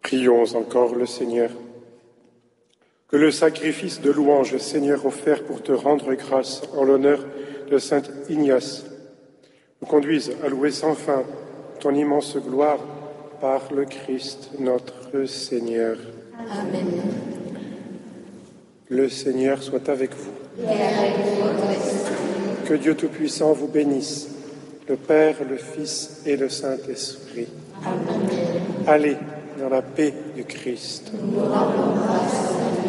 Prions encore le Seigneur. Que le sacrifice de louange, Seigneur, offert pour te rendre grâce en l'honneur de saint Ignace, nous conduise à louer sans fin ton immense gloire par le Christ notre Seigneur. Amen. Le Seigneur soit avec vous. Et avec votre esprit. Que Dieu Tout-Puissant vous bénisse, le Père, le Fils et le Saint-Esprit. Amen. Allez dans la paix du Christ. Nous rendons grâce à Dieu.